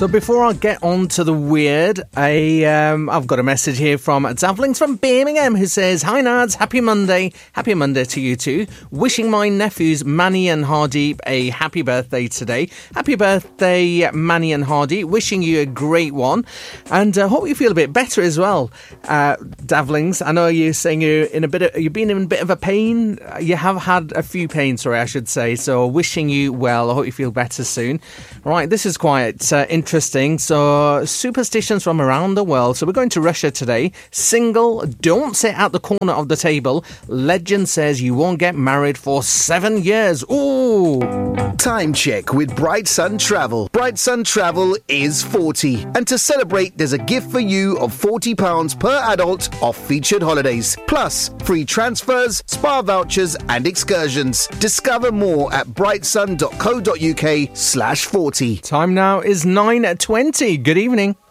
So before I get on to the weird, I've got a message here from Davlings from Birmingham who says, "Hi Nads, happy Monday. Happy Monday to you too. Wishing my nephews Manny and Hardeep a happy birthday today. Happy birthday, Manny and Hardeep. Wishing you a great one. And hope you feel a bit better as well, Davlings. I know you're saying you've been in a bit of a pain. You have had a few pains, I should say. So wishing you well. I hope you feel better soon. Right, this is quite interesting. So superstitions from around the world. So we're going to Russia today. Single, don't sit at the corner of the table. Legend says you won't get married for 7 years. Ooh. Time check with Bright Sun Travel. Bright Sun Travel is 40. And to celebrate, there's a gift for you of £40 per adult off featured holidays. Plus, free transfers, spa vouchers and excursions. Discover more at brightsun.co.uk/40. Time now is 9:20. Good evening.